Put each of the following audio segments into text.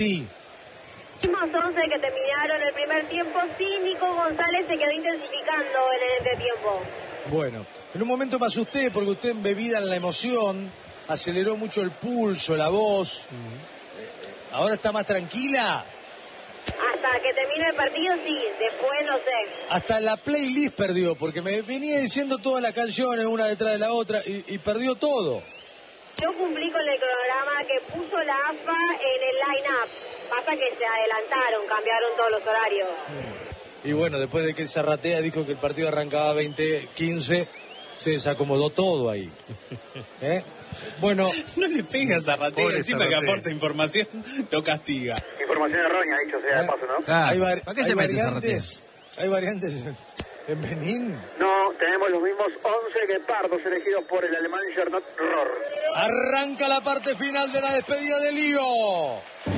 Sí. Mismos 11 que terminaron el primer tiempo, sí, Nico González se quedó intensificando en el entretiempo. Bueno, en un momento me asusté porque usted embebida en la emoción, aceleró mucho el pulso, la voz. ¿Ahora está más tranquila? Hasta que termine el partido, sí, después no sé. Hasta la playlist perdió, porque me venía diciendo todas las canciones una detrás de la otra y perdió todo. Yo cumplí con el cronograma que puso la AFA en el line-up. Pasa que se adelantaron, cambiaron todos los horarios. Y bueno, después de que Zarratea dijo que el partido arrancaba 20:15, se desacomodó todo ahí. Bueno. No le pegas a Zarratea, encima que aporta información, lo castiga. Información errónea, dicho sea de paso, ¿no? Claro. ¿Para qué se mete Zarratea? ¿Hay variantes en Benín? No, tenemos los mismos 11 guepardos elegidos por el alemán Gernot Rohr. Arranca la parte final de la despedida de Lío.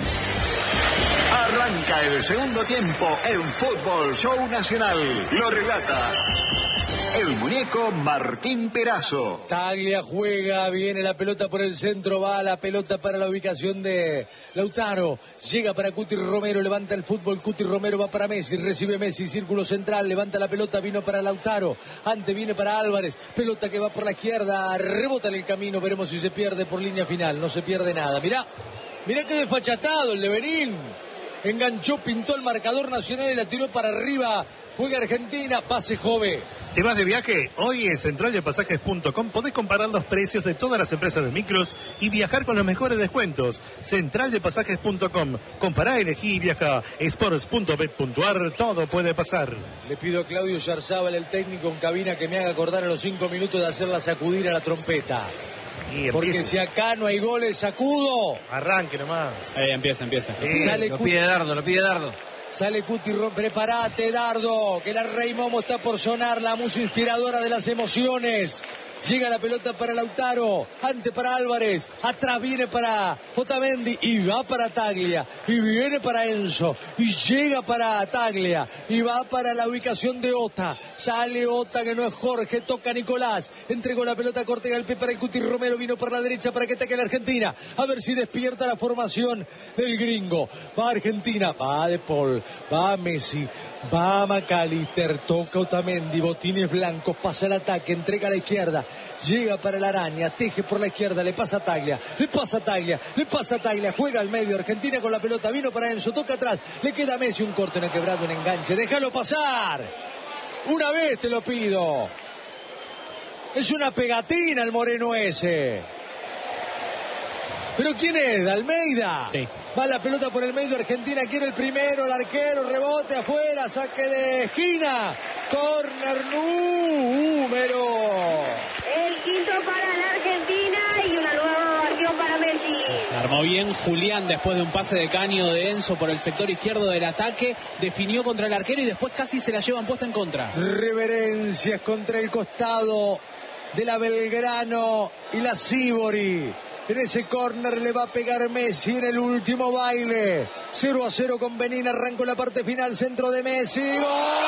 Arranca el segundo tiempo en Fútbol Show Nacional. Lo relata el muñeco Martín Perazo. Taglia juega, viene la pelota por el centro, va la pelota para la ubicación de Lautaro. Llega para Cuti Romero, levanta el fútbol, Cuti Romero va para Messi, recibe Messi, círculo central, levanta la pelota, vino para Lautaro. Ante viene para Álvarez, pelota que va por la izquierda, rebota en el camino, veremos si se pierde por línea final, no se pierde nada. Mirá qué desfachatado el de Benín. Enganchó, pintó el marcador nacional y la tiró para arriba. Juega Argentina, pase Jove. ¿Te vas de viaje? Hoy en centraldepasajes.com podés comparar los precios de todas las empresas de micros y viajar con los mejores descuentos. Centraldepasajes.com. Compará, elegí y viaja. Sports.bet.ar. Todo puede pasar. Le pido a Claudio Yarzábal, el técnico en cabina, que me haga acordar a los 5 minutos de hacerla sacudir a la trompeta. Porque si acá no hay goles, sacudo. Arranque nomás. Empieza. Sale lo pide Dardo. Sale Cuti, prepárate, Dardo, que la Rey Momo está por sonar, la música inspiradora de las emociones. Llega la pelota para Lautaro, ante para Álvarez, atrás viene para Otamendi y va para Taglia, y viene para Enzo, y llega para Taglia, y va para la ubicación de Ota. Sale Ota, que no es Jorge, toca Nicolás, entregó la pelota corta al pie para el Cuti Romero, vino por la derecha para que ataque la Argentina, a ver si despierta la formación del gringo. Va Argentina, va De Paul, va Messi, va McAllister, toca Otamendi, botines blancos, pasa el ataque, entrega a la izquierda, llega para la araña, teje por la izquierda, le pasa a Taglia, juega al medio, Argentina con la pelota, vino para Enzo, toca atrás, le queda a Messi, un corte, una quebrada, un enganche, déjalo pasar, una vez te lo pido, es una pegatina el moreno ese. ¿Pero quién es? ¿Almeida? Sí. Va la pelota por el medio, Argentina quiere el primero, el arquero, rebote afuera, saque de esquina, córner número. El quinto para la Argentina y una nueva ovación para Messi. Armó bien Julián después de un pase de caño de Enzo por el sector izquierdo del ataque, definió contra el arquero y después casi se la llevan puesta en contra. Reverencias contra el costado de la Belgrano y la Sibori. En ese córner le va a pegar Messi en el último baile. 0-0 con Benín, arrancó la parte final, centro de Messi. ¡Gol!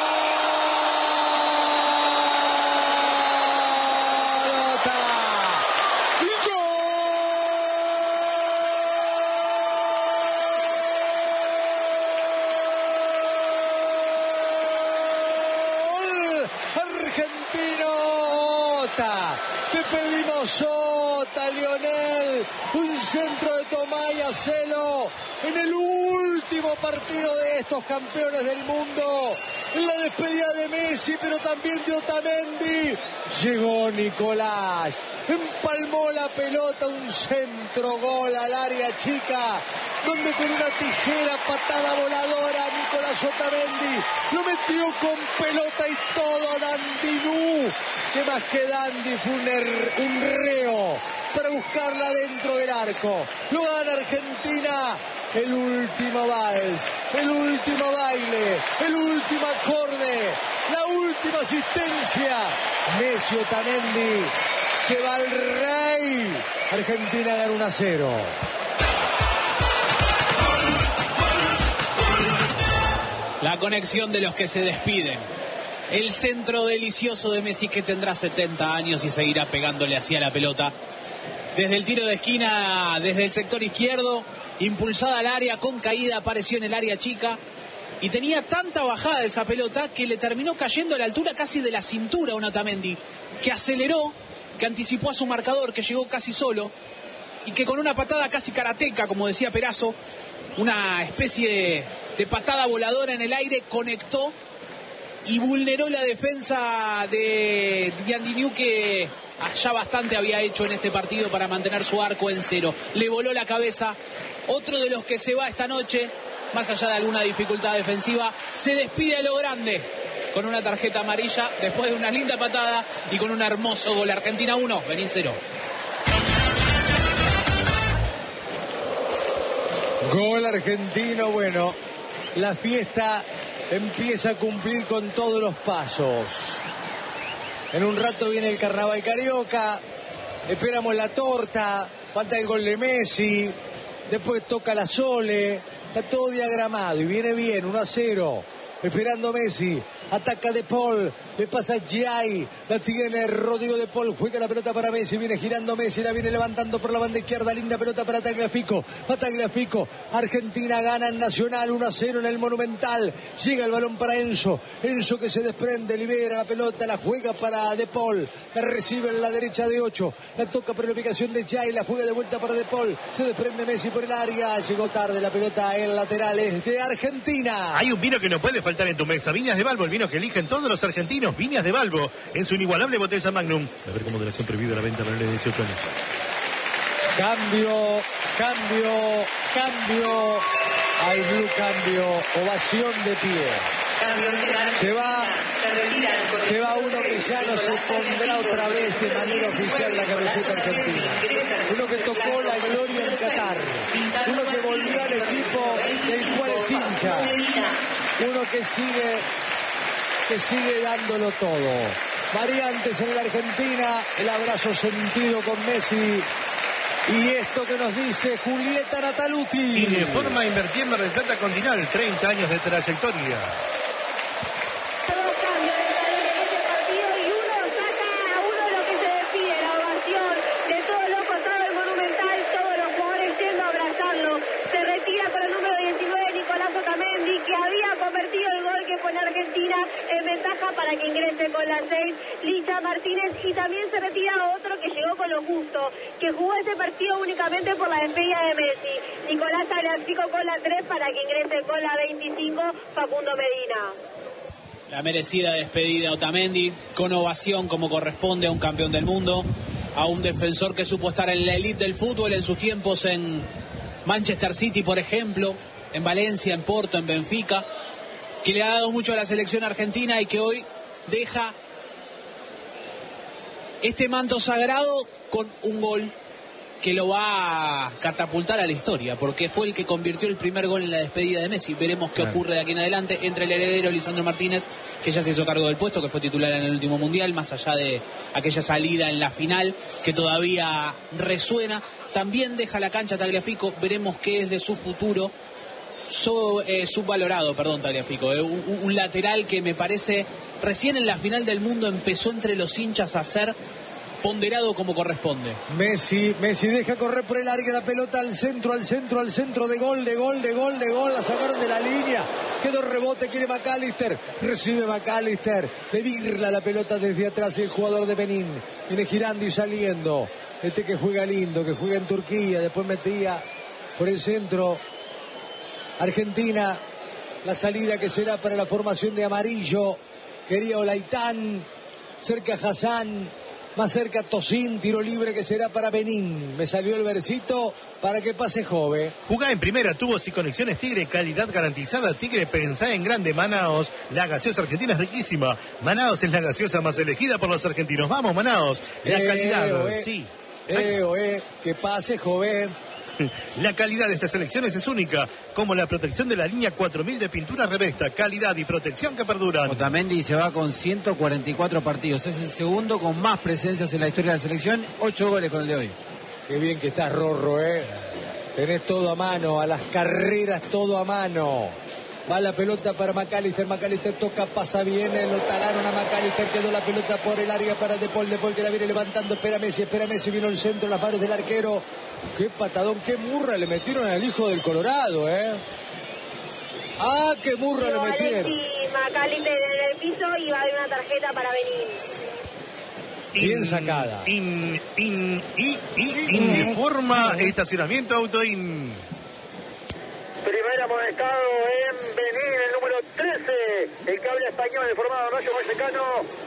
Argentino, te pedimos Ota, Lionel, un centro de Tomaya Celo en el último partido de estos campeones del mundo, en la despedida de Messi, pero también de Otamendi. Llegó Nicolás, empalmó la pelota, un centro gol al área chica, donde con una tijera patada voladora Nicolás Otamendi lo metió con pelota y todo a Dandinú, que más que Dandy fue un reo para buscarla dentro del arco. Lo gana Argentina. El último vals, el último baile, el último acorde, la última asistencia. Messi, Otamendi, se va el rey. Argentina gana 1-0. La conexión de los que se despiden. El centro delicioso de Messi, que tendrá 70 años y seguirá pegándole así a la pelota. desde el tiro de esquina, desde el sector izquierdo, impulsada al área, con caída, apareció en el área chica. Y tenía tanta bajada esa pelota que le terminó cayendo a la altura casi de la cintura a un Otamendi, que aceleró, que anticipó a su marcador, que llegó casi solo, y que con una patada casi karateca, como decía Perazo, una especie de patada voladora en el aire, conectó y vulneró la defensa de Diandiniu, que ya bastante había hecho en este partido para mantener su arco en cero. Le voló la cabeza. Otro de los que se va esta noche, más allá de alguna dificultad defensiva, se despide a lo grande con una tarjeta amarilla después de una linda patada y con un hermoso gol. Argentina 1, Benín 0. Gol argentino. Bueno, la fiesta empieza a cumplir con todos los pasos. En un rato viene el carnaval carioca, esperamos la torta, falta el gol de Messi, después toca la Sole, está todo diagramado y viene bien, 1-0, esperando Messi, ataca De Paul, le pasa Giai, la tiene Rodrigo De Paul, juega la pelota para Messi, viene girando Messi, la viene levantando por la banda izquierda, linda pelota para Tagliafico, Argentina gana en Nacional 1-0 en el Monumental, llega el balón para Enzo que se desprende, libera la pelota, la juega para De Paul, la recibe en la derecha de 8, la toca por la ubicación de Giai, la juega de vuelta para De Paul, se desprende Messi por el área, llegó tarde la pelota en laterales de Argentina. Hay un vino que no puede faltar en tu mesa, Viñas de Balbo, el vino que eligen todos los argentinos, Viñas de Balbo, en su inigualable botella Magnum. A ver cómo moderación prohibida la venta para menores de 18 años. Cambio, al Blue cambio, ovación de pie. Se va uno que ya no se pondrá otra vez de manera oficial la camiseta argentina. Uno que tocó la gloria en Qatar. Uno que volvió al equipo del cual es hincha. Uno que sigue dándolo todo. Variantes en la Argentina, el abrazo sentido con Messi. Y esto que nos dice Julieta Nataluti. Y de forma a invertir en Mar del Plata Continental, 30 años de trayectoria. Todo cambio en este partido y uno saca a uno de lo que se despide, la ovación de todos los costados del Monumental, todos los jugadores yendo a abrazarlo. Se retira con el número 19 Nicolás Otamendi, que había convertido el gol que pone Argentina en ventaja para que ingrese con la 6 Licha Martínez, y también se retira otro que llegó con lo justo, que jugó este partido únicamente por la despedida de Messi, Nicolás Tagliafico con la 3 para que ingrese con la 25 Facundo Medina. La merecida despedida Otamendi, con ovación como corresponde a un campeón del mundo, a un defensor que supo estar en la elite del fútbol en sus tiempos en Manchester City, por ejemplo, en Valencia, en Porto, en Benfica, que le ha dado mucho a la selección argentina y que hoy deja este manto sagrado con un gol que lo va a catapultar a la historia, porque fue el que convirtió el primer gol en la despedida de Messi. Veremos qué ocurre de aquí en adelante entre el heredero Lisandro Martínez, que ya se hizo cargo del puesto, que fue titular en el último mundial, más allá de aquella salida en la final que todavía resuena. También deja la cancha Tagliafico, veremos qué es de su futuro. Subvalorado, Tagliafico, un lateral que me parece recién en la final del mundo empezó entre los hinchas a ser ponderado como corresponde. Messi deja correr por el área la pelota al centro de gol, la sacaron de la línea, quedó rebote, quiere McAllister, recibe McAllister, de birla la pelota desde atrás el jugador de Benín, viene girando y saliendo, que juega lindo, que juega en Turquía, después metía por el centro Argentina, la salida que será para la formación de amarillo, quería Olaitán, cerca Hassan, más cerca Tosín, tiro libre que será para Benín. Me salió el versito para que pase Jove. Jugá en primera, tubos y conexiones Tigre, calidad garantizada. Tigre, pensá en grande. Manaos, la gaseosa argentina es riquísima. Manaos es la gaseosa más elegida por los argentinos. Vamos, Manaos, la calidad. Sí. Que pase Jove. La calidad de estas selecciones es única, como la protección de la línea 4000 de pintura Revesta, calidad y protección que perduran. Otamendi se va con 144 partidos, es el segundo con más presencias en la historia de la selección, 8 goles con el de hoy. Qué bien que estás, Rorro, Tenés todo a mano, a las carreras todo a mano. Va la pelota para McAllister. McAllister toca, pasa bien. Lo talaron a McAllister. Quedó la pelota por el área para De Paul. De Paul que la viene levantando. Espera Messi. Vino el centro, las manos del arquero. Qué patadón, qué murra le metieron al hijo del Colorado, qué murra le metieron. McAllister en el piso y va a haber una tarjeta para Benín. Bien sacada. Informa estacionamiento Autoin. Primer amonestado en Benín, el número 13. El que habla español, el formado Rayo Vallecano,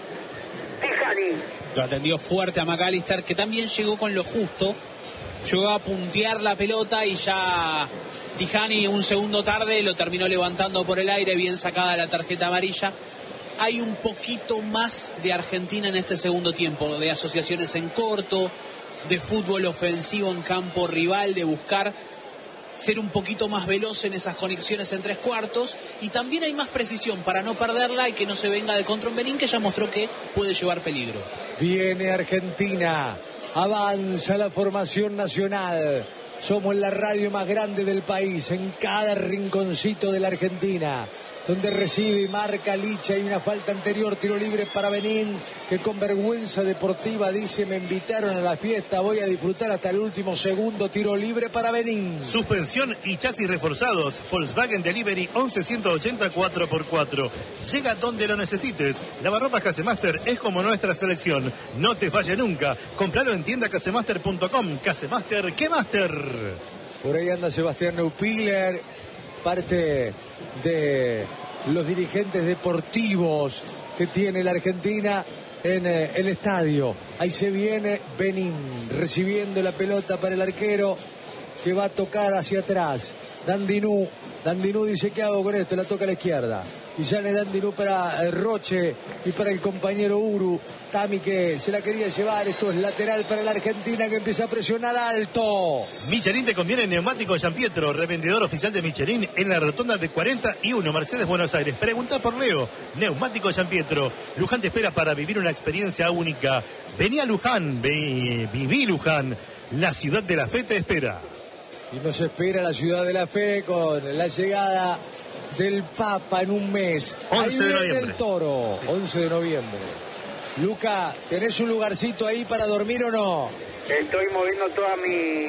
Tijani. Lo atendió fuerte a McAllister, que también llegó con lo justo. Llegó a puntear la pelota y ya Tijani un segundo tarde lo terminó levantando por el aire. Bien sacada la tarjeta amarilla. Hay un poquito más de Argentina en este segundo tiempo, de asociaciones en corto, de fútbol ofensivo en campo rival, de buscar ser un poquito más veloz en esas conexiones en tres cuartos, y también hay más precisión para no perderla y que no se venga de contra un Benín que ya mostró que puede llevar peligro. Viene Argentina, avanza la formación nacional. Somos la radio más grande del país, en cada rinconcito de la Argentina, donde recibe y marca Licha. Hay una falta anterior, tiro libre para Benín, que con vergüenza deportiva dice: me invitaron a la fiesta, voy a disfrutar hasta el último segundo. Tiro libre para Benín. Suspensión y chasis reforzados. Volkswagen Delivery 11180 4x4. Llega donde lo necesites. Lavarropas Casemaster es como nuestra selección. No te falle nunca. Compralo en tienda casemaster.com. Casemaster, ¿qué Master? Por ahí anda Sebastián Neupiller, parte de los dirigentes deportivos que tiene la Argentina en el estadio. Ahí se viene Benín recibiendo la pelota para el arquero, que va a tocar hacia atrás. Dandinú dice: ¿qué hago con esto? La toca a la izquierda. Y sale Dandinú para Roche y para el compañero Uru. Tami, que se la quería llevar. Esto es lateral para la Argentina, que empieza a presionar alto. Michelin te conviene neumático San Pietro, revendedor oficial de Michelin en la rotonda de 41 Mercedes, Buenos Aires. Pregunta por Leo. Neumático San Pietro. Luján te espera para vivir una experiencia única. Vení a Luján, viví Luján. La ciudad de la fe te espera. Y nos espera la ciudad de la fe con la llegada del Papa en un mes. 11 de noviembre. El Toro, 11 de noviembre. Luca, ¿tenés un lugarcito ahí para dormir o no? Estoy moviendo toda mi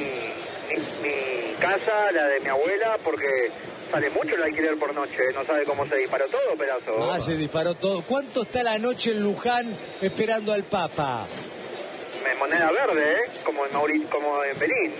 casa, la de mi abuela, porque sale mucho el alquiler por noche. No sabe cómo se disparó todo, pedazo. Se disparó todo. ¿Cuánto está la noche en Luján esperando al Papa? Moneda verde, como en Benín.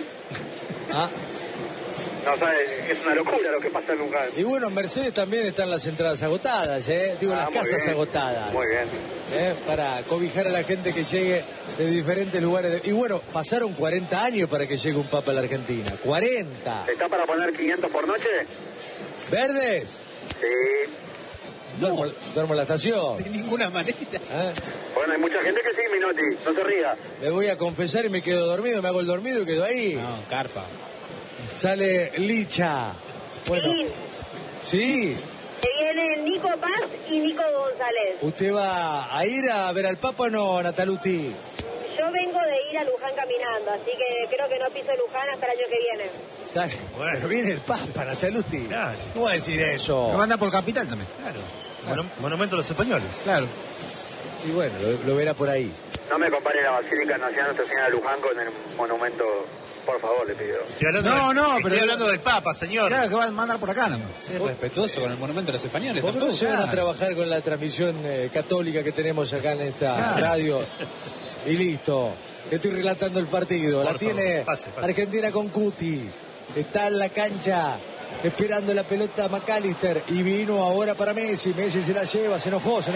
No sabes, es una locura lo que pasa en Luján. Y bueno, en Mercedes también están las entradas agotadas, las casas agotadas. Muy bien. Para cobijar a la gente que llegue de diferentes lugares. Y bueno, pasaron 40 años para que llegue un Papa a la Argentina. 40. ¿Está para poner 500 por noche? ¿Verdes? Sí. Duermo en la estación. De ninguna manera. Bueno, hay mucha gente que sí, Minotti, no se ría. Le voy a confesar y me quedo dormido, me hago el dormido y quedo ahí. No, carpa. Sale Licha. Bueno. Sí. Se vienen Nico Paz y Nico González. ¿Usted va a ir a ver al Papa o no, Nataluti? Yo vengo de ir a Luján caminando, así que creo que no piso Luján hasta el año que viene. Bueno, viene el Papa, Nataluti. Claro. ¿Cómo va a decir eso? Lo manda por Capital también. Claro. Monumento a los españoles. Claro. Y bueno, lo verá por ahí. No me compare la Basílica Nacional Nuestra Señora de Luján con el monumento, por favor, le pido. Estoy hablando del Papa, señor. Claro, que va a mandar por acá nomás. Es respetuoso con el monumento de los españoles. ¿Por qué no se van a trabajar con la transmisión católica que tenemos acá en esta radio? Y listo. Estoy relatando el partido. La tiene pase. Argentina con Cuti. Está en la cancha esperando la pelota McAllister. Y vino ahora para Messi. Messi se la lleva. Se enojó Messi.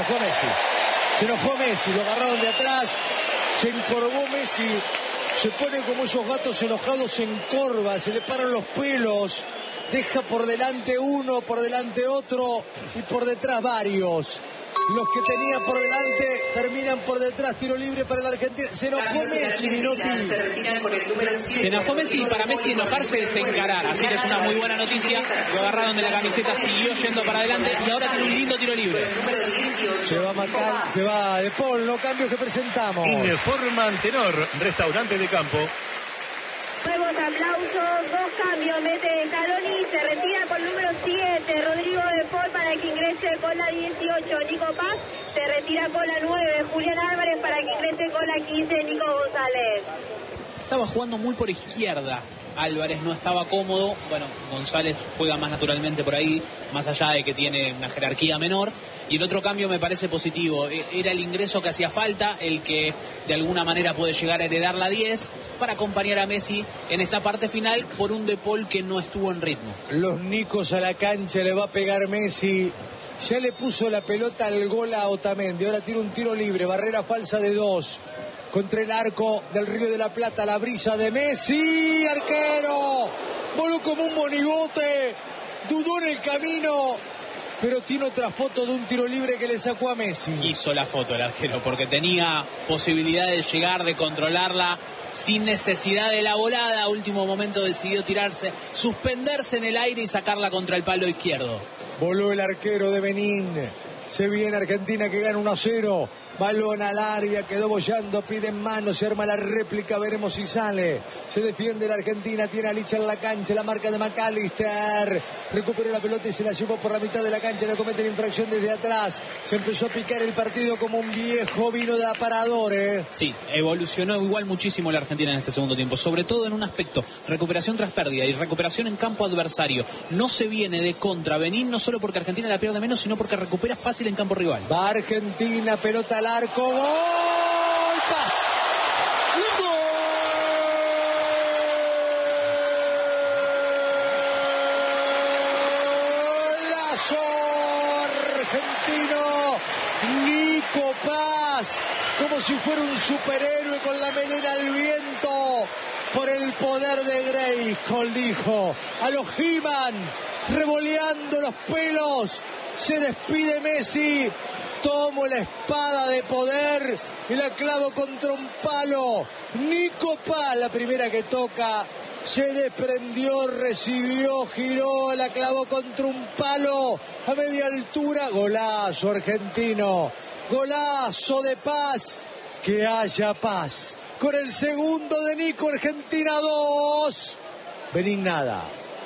Se enojó Messi. Lo agarraron de atrás. Se encorvó Messi. Se pone como esos gatos enojados, se encorva. Se le paran los pelos. Deja por delante uno, por delante otro. Y por detrás varios. Los que tenía por delante terminan por detrás. Tiro libre para la Argentina. Se enojó Messi, Minotti. Se enojó Messi, y para Messi enojarse es encarar. Así que es una muy buena noticia. Lo agarraron de la camiseta, siguió yendo para adelante y ahora tiene un lindo tiro libre. Se va a matar, se va De Paul, los cambios que presentamos. Informan Tenor, restaurante de campo. Nuevos aplausos, 2 cambios, mete Scaloni, se retira con número 7, Rodríguez. para que ingrese con la 18 Nico Paz, se retira con la 9 Julián Álvarez para que ingrese con la 15 Nico González. Estaba jugando muy por izquierda. Álvarez no estaba cómodo. Bueno, González juega más naturalmente por ahí, más allá de que tiene una jerarquía menor. Y el otro cambio me parece positivo. Era el ingreso que hacía falta, el que de alguna manera puede llegar a heredar la 10 para acompañar a Messi en esta parte final por un De Paul que no estuvo en ritmo. Los Nicos a la cancha, le va a pegar Messi. Ya le puso la pelota al gol a Otamendi. Ahora tiene un tiro libre, barrera falsa de 2. Contra el arco del Río de la Plata, la brisa de Messi, arquero. Voló como un monigote, dudó en el camino, pero tiene otra foto de un tiro libre que le sacó a Messi. Hizo la foto el arquero porque tenía posibilidad de llegar, de controlarla sin necesidad de la volada. A último momento decidió tirarse, suspenderse en el aire y sacarla contra el palo izquierdo. Voló el arquero de Benín. Se viene Argentina que gana 1-0. Balón al área, quedó bollando, pide en mano, se arma la réplica, veremos si sale. Se defiende la Argentina, tiene a Licha en la cancha, la marca de McAllister. Recuperó la pelota y se la llevó por la mitad de la cancha, le cometen infracción desde atrás. Se empezó a picar el partido como un viejo vino de aparador, Sí, evolucionó igual muchísimo la Argentina en este segundo tiempo, sobre todo en un aspecto, recuperación tras pérdida y recuperación en campo adversario. No se viene de contra Benín, no solo porque Argentina la pierde menos, sino porque recupera fácil en campo rival. Va Argentina, pelota al arco, gol, Paz, golazo argentino, Nico Paz, como si fuera un superhéroe con la melena al viento, por el poder de Grayskull, dijo, a los He-Man, revoleando los pelos, se despide Messi. Tomo la espada de poder y la clavo contra un palo. Nico Paz, la primera que toca, se desprendió, recibió, giró, la clavó contra un palo a media altura. Golazo argentino, golazo de Paz. Que haya paz. Con el segundo de Nico, Argentina 2. Benín nada.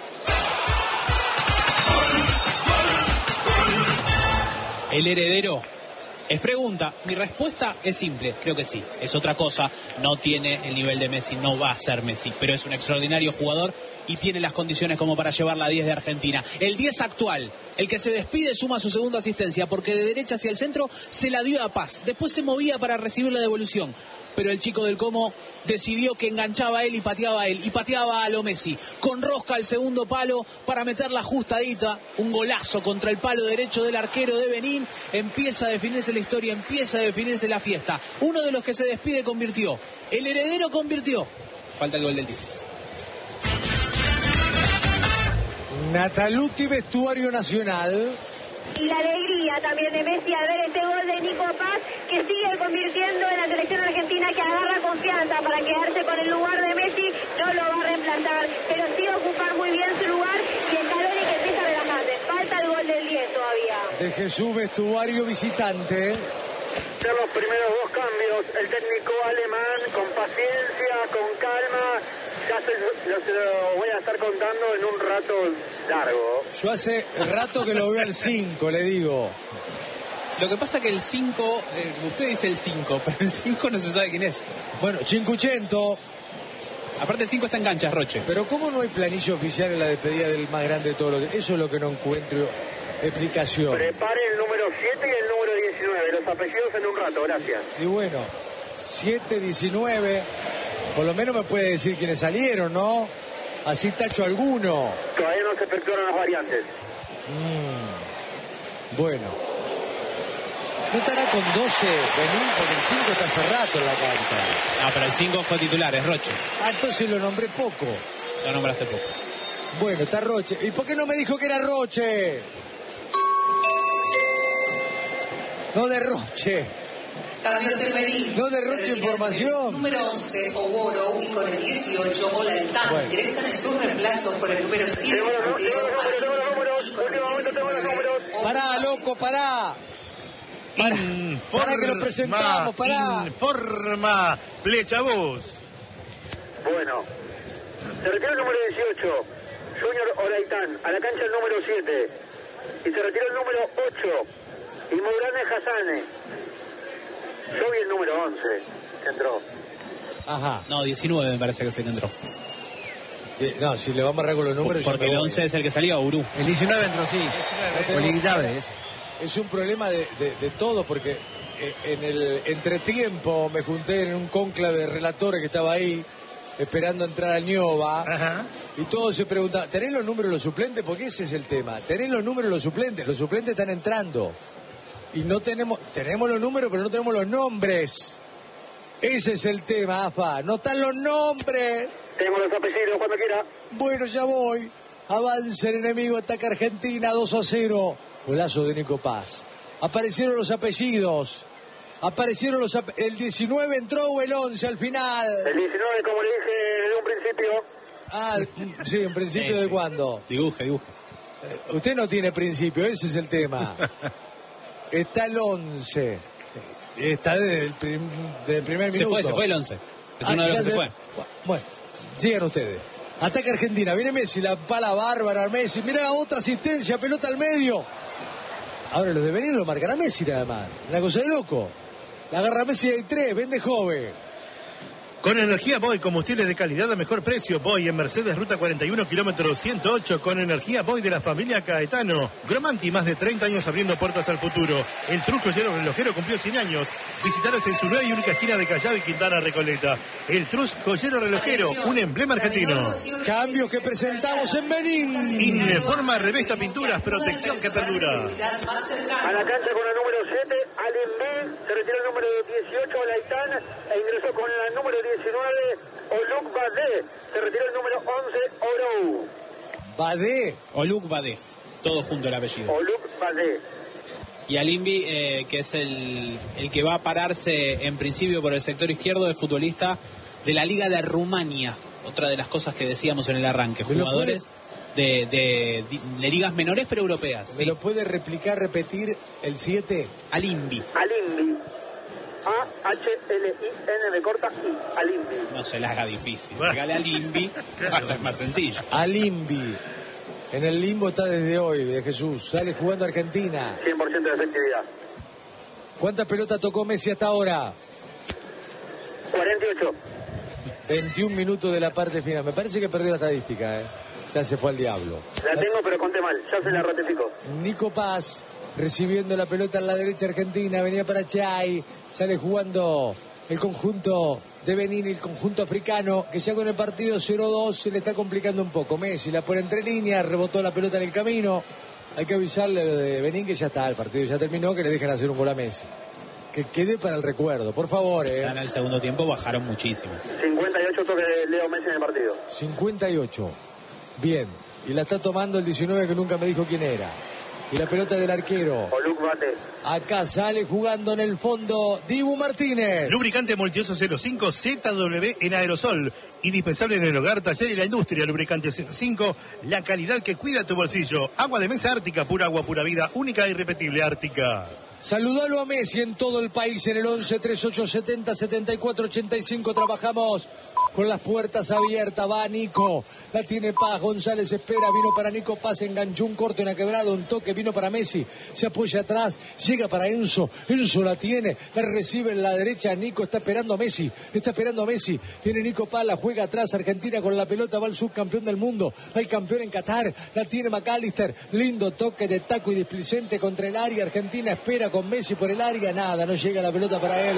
¿El heredero? Es pregunta. Mi respuesta es simple. Creo que sí. Es otra cosa. No tiene el nivel de Messi. No va a ser Messi. Pero es un extraordinario jugador y tiene las condiciones como para llevar la 10 de Argentina. El 10 actual. El que se despide suma su segunda asistencia porque de derecha hacia el centro se la dio a Paz. Después se movía para recibir la devolución. Pero el chico del Como decidió que enganchaba a él y pateaba a él. Y pateaba a lo Messi. Con rosca al segundo palo para meterla ajustadita. Un golazo contra el palo derecho del arquero de Benín. Empieza a definirse la historia, empieza a definirse la fiesta. Uno de los que se despide convirtió. El heredero convirtió. Falta el gol del 10. Nataluti, vestuario nacional. Y la alegría también de Messi al ver este gol de Nico Paz, que sigue convirtiendo en la selección argentina, que agarra confianza para quedarse con el lugar de Messi. No lo va a reemplazar, pero sí va a ocupar muy bien su lugar, y el Scaloni que empieza a relajarse. Falta el gol del 10 todavía. De Jesús, vestuario visitante. De los primeros dos cambios, el técnico alemán con paciencia, con calma, ya se lo voy a estar contando en un rato largo. Yo hace rato que lo veo al 5, le digo. Lo que pasa que el 5, usted dice el 5, pero el 5 no se sabe quién es. Bueno, 500. Aparte el 5 está en cancha, Roche. Pero ¿cómo no hay planilla oficial en la despedida del más grande de todos los? Eso es lo que no encuentro explicación. Prepare el número 7 y el número 19, los apellidos en un rato, gracias. Y bueno, 7, 19, por lo menos me puede decir quiénes salieron, ¿no? Así tacho alguno. Todavía no se efectuaron las variantes. Bueno. No estará con 12 Benín, porque el 5 está hace rato en la cancha. Ah, pero el 5 fue titular, es Roche. Ah, entonces lo nombré poco. Lo nombraste poco. Bueno, está Roche. ¿Y por qué no me dijo que era Roche? No derroche. Cambio Cerverín. No derroche información. Número 11, Oboro, y con el 18, Bolaltán. Bueno. Ingresan en sus reemplazos por el número 7, Pará, loco, pará. Para que lo presentamos, pará. Informa, Flecha Voz. Bueno, se retira el número 18, Junior Oraitán, a la cancha el número 7. Y se retiró el número 8. Y Mourane Hassane. Yo vi el número 11, que entró. Ajá. No, 19 me parece que se entró. No, si le vamos a agarrar con los números... Porque el 11 es el que salió, Urú. El 19 entró, sí. Oliguidave, Es un problema de todo, porque en el entretiempo me junté en un cónclave de relatores que estaba ahí, esperando entrar a Ñoba. Ajá. Y todos se preguntaban, ¿tenés los números de los suplentes? Porque ese es el tema. ¿Tenés los números de los suplentes? Los suplentes están entrando. Y no tenemos los números, pero no tenemos los nombres. Ese es el tema, AFA. No están los nombres. Tengo los apellidos cuando quiera. Bueno, ya voy. Avanza el enemigo, ataca Argentina 2-0. Golazo de Nico Paz. Aparecieron los apellidos. El 19 entró o el 11 al final. El 19, como le dije desde un principio. Ah, sí, ¿en principio de cuándo? Dibuje. Usted no tiene principio, ese es el tema. Está el 11. Está desde el primer minuto. Se fue el 11. Es uno de los que se fue. Bueno, sigan ustedes. Ataca Argentina, viene Messi, la pala bárbara Messi. Mira, otra asistencia, pelota al medio. Ahora los de venir lo marcará Messi nada más. Una cosa de loco. La agarra Messi de 3, vende joven. Con energía Boy, combustibles de calidad a mejor precio. Boy en Mercedes, ruta 41, kilómetro 108. Con energía Boy de la familia Caetano. Gromanti, más de 30 años abriendo puertas al futuro. El Trus Joyero Relojero cumplió 100 años. Visitaros en su nueva y única esquina de Callao y Quintana Recoleta. El Trus Joyero Relojero, un emblema argentino. Cambios que presentamos en Benín. Informa, revesta, pinturas, protección que perdura. A la cancha con el número 7, Alim B. Se retiró el número 18, Olaitán. E ingresó con el número 19, Oluk Badé. Se retiró el número 11, Orou. Badé. Oluk Badé. Todo junto el apellido. Oluk Badé. Y Alimbi, que es el que va a pararse en principio por el sector izquierdo, es futbolista de la Liga de Rumania. Otra de las cosas que decíamos en el arranque. Jugadores de ligas menores pero europeas. ¿Me lo puede repetir el 7? Alimbi. Alimbi. A-H-L-I-N de corta I. Alimbi. No se la haga difícil. Dígale Alimbi, va a ser más sencillo. Alimbi. En el limbo está desde hoy, de Jesús. Sale jugando Argentina. 100% de efectividad. ¿Cuántas pelotas tocó Messi hasta ahora? 48. 21 minutos de la parte final. Me parece que perdió la estadística, Ya se fue al diablo. La tengo, pero conté mal. Ya se la ratificó. Nico Paz recibiendo la pelota en la derecha argentina. Venía para Chay. Sale jugando el conjunto de Benín, el conjunto africano, que ya con el partido 0-2 se le está complicando un poco. Messi la pone entre líneas, rebotó la pelota en el camino. Hay que avisarle de Benín que ya está, el partido ya terminó, que le dejen hacer un gol a Messi. Que quede para el recuerdo, por favor. Ya en el segundo tiempo bajaron muchísimo. 58 toques de Leo Messi en el partido. 58. Bien. Y la está tomando el 19 que nunca me dijo quién era. Y la pelota del arquero. Oluk Badé. Acá sale jugando en el fondo Dibu Martínez. Lubricante Multioso 05 ZW en aerosol. Indispensable en el hogar, taller y la industria. Lubricante 05, la calidad que cuida tu bolsillo. Agua de mesa Ártica, pura agua, pura vida, única e irrepetible Ártica. Saludalo a Messi en todo el país en el 11 38 70 74 85. Trabajamos con las puertas abiertas. Va Nico, la tiene Paz. González espera, vino para Nico Paz, enganchó un corte, una quebrada, un toque, vino para Messi, se apoya atrás, llega para Enzo. Enzo la tiene, la recibe en la derecha. Nico está esperando a Messi, tiene Nico Paz, la juega atrás. Argentina con la pelota, va el subcampeón del mundo, va el campeón en Qatar, la tiene McAllister. Lindo toque de taco y displicente contra el área. Argentina espera con Messi por el área, nada, no llega la pelota para él.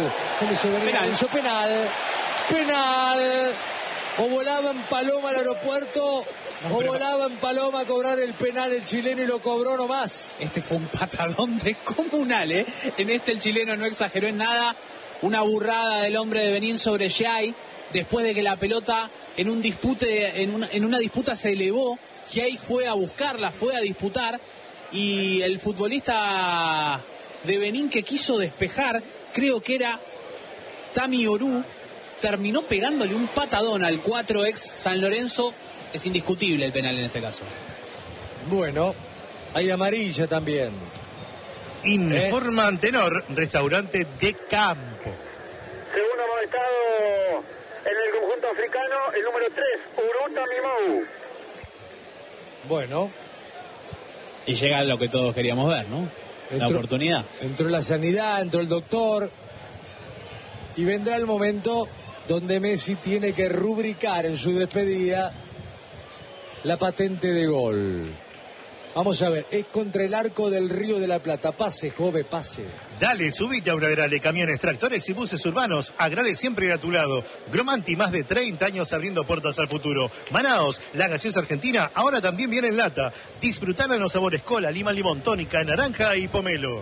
Penal. O volaba en Paloma al aeropuerto, volaba en Paloma a cobrar el penal el chileno y lo cobró nomás. Este fue un patadón descomunal, En este el chileno no exageró en nada. Una burrada del hombre de Benín sobre Jai, después de que la pelota en una disputa se elevó. Jai fue a buscarla, fue a disputar, y el futbolista de Benín que quiso despejar, creo que era Tami Orú, terminó pegándole un patadón al 4 ex San Lorenzo. Es indiscutible el penal en este caso. Bueno, hay amarilla también. Informa Antenor, restaurante de campo. Segundo amonestado en el conjunto africano, el número 3, Uruta Mimou. Bueno. Y llega lo que todos queríamos ver, ¿no? La oportunidad. Entró la sanidad, entró el doctor. Y vendrá el momento donde Messi tiene que rubricar en su despedida la patente de gol. Vamos a ver, es contra el arco del Río de la Plata. Pase, joven, pase. Dale, subite a una Agrale, camiones, tractores y buses urbanos. Agrale siempre a tu lado. Gromanti, más de 30 años abriendo puertas al futuro. Manaos, la gaseosa argentina, ahora también viene en lata. Disfrutala en los sabores cola, lima, limón, tónica, naranja y pomelo.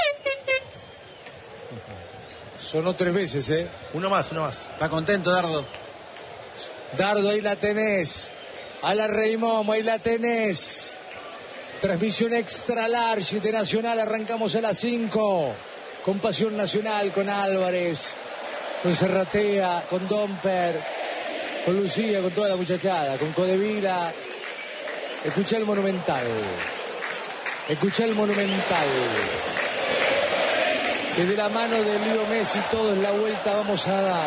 Sonó 3 veces, ¿eh? Uno más. Está contento, Dardo. Dardo, ahí la tenés. A la Reimomo, ahí la tenés. Transmisión extra large de Nacional. Arrancamos a las 5. Con Pasión Nacional, con Álvarez, con Serratea, con Domper, con Lucía, con toda la muchachada, con Codevila. Escucha el Monumental. Escucha el Monumental. Que de la mano de Leo Messi todos la vuelta vamos a dar.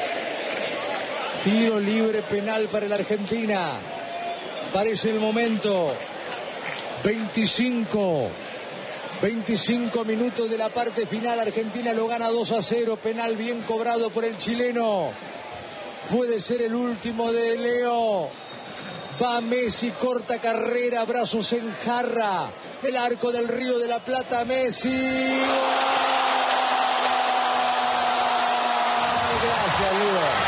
Tiro libre penal para la Argentina. Parece el momento. 25 minutos de la parte final. Argentina lo gana 2-0. Penal bien cobrado por el chileno. Puede ser el último de Leo. Va Messi, corta carrera, brazos en jarra. El arco del Río de la Plata, Messi. Gracias, Leo.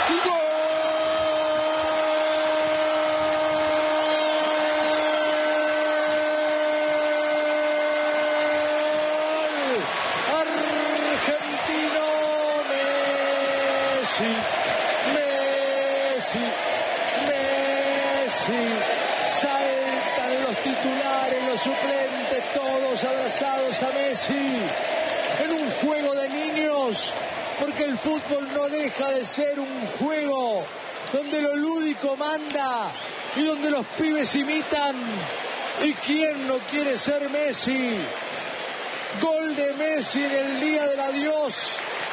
Saltan los titulares, los suplentes, todos abrazados a Messi en un juego de niños, porque el fútbol no deja de ser un juego donde lo lúdico manda y donde los pibes imitan. ¿Y quién no quiere ser Messi? Gol de Messi en el día del adiós.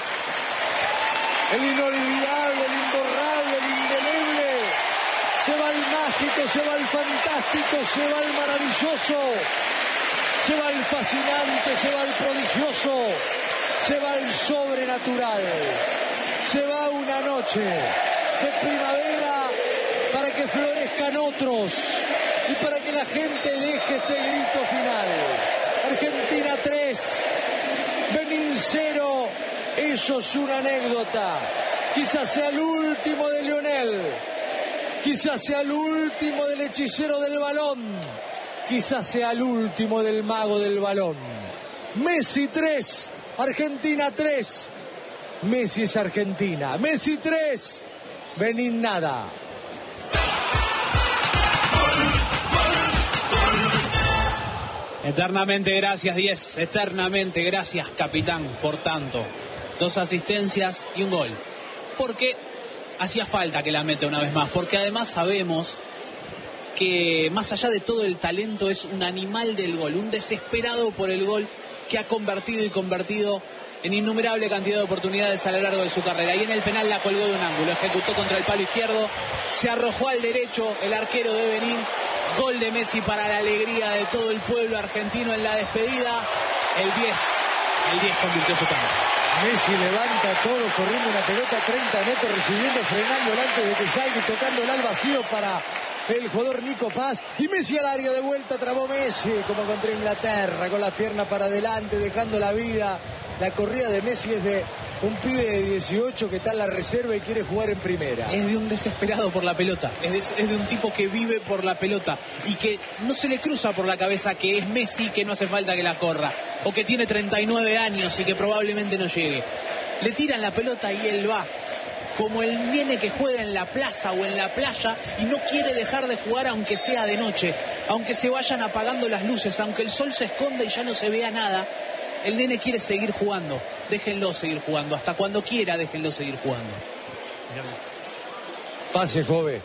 El inolvidable, el imborrable, el indeleble. Se va el mágico, se va el fantástico, se va el maravilloso. Se va el fascinante, se va el prodigioso. Se va el sobrenatural. Se va una noche de primavera para que florezcan otros y para que la gente deje este grito final. Argentina 3, Benín 0. Eso es una anécdota. Quizás sea el último de Lionel. Quizás sea el último del hechicero del balón. Quizás sea el último del mago del balón. Messi 3, Argentina 3. Messi es Argentina. Messi 3, Benín nada. Eternamente gracias, 10. Eternamente gracias, capitán, por tanto. 2 asistencias y un gol. Porque hacía falta que la meta una vez más. Porque además sabemos que más allá de todo el talento es un animal del gol. Un desesperado por el gol que ha convertido y convertido en innumerable cantidad de oportunidades a lo largo de su carrera. Y en el penal la colgó de un ángulo. Ejecutó contra el palo izquierdo. Se arrojó al derecho el arquero de Benín. Gol de Messi para la alegría de todo el pueblo argentino en la despedida. El 10 convirtió su tanto. Messi levanta todo, corriendo una pelota 30 metros, recibiendo, frenándola antes de que salga y tocándola al vacío para el jugador Nico Paz. Y Messi al área de vuelta, trabó Messi, como contra Inglaterra, con las piernas para adelante, dejando la vida. La corrida de Messi es de un pibe de 18 que está en la reserva y quiere jugar en primera. Es de un desesperado por la pelota, es de un tipo que vive por la pelota y que no se le cruza por la cabeza que es Messi, que no hace falta que la corra, o que tiene 39 años y que probablemente no llegue. Le tiran la pelota y él va, como el nene que juega en la plaza o en la playa y no quiere dejar de jugar aunque sea de noche, aunque se vayan apagando las luces, aunque el sol se esconda y ya no se vea nada. El nene quiere seguir jugando. Déjenlo seguir jugando. Hasta cuando quiera, déjenlo seguir jugando. Pase, joven.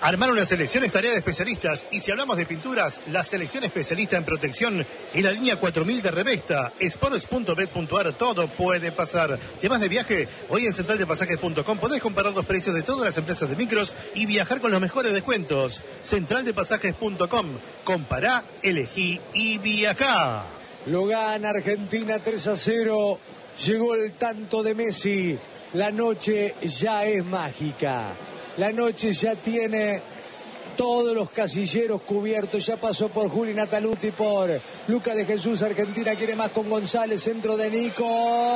Armar una selección es tarea de especialistas. Y si hablamos de pinturas, la selección especialista en protección en la línea 4000 de Revesta. Sports.bet.ar, todo puede pasar. Temas de viaje, hoy en centraldepasajes.com podés comparar los precios de todas las empresas de micros y viajar con los mejores descuentos. Centraldepasajes.com, compará, elegí y viajá. Lo gana Argentina 3-0. Llegó el tanto de Messi. La noche ya es mágica. La noche ya tiene todos los casilleros cubiertos. Ya pasó por Juli Nataluti, por Lucas de Jesús. Argentina quiere más con González. Centro de Nico.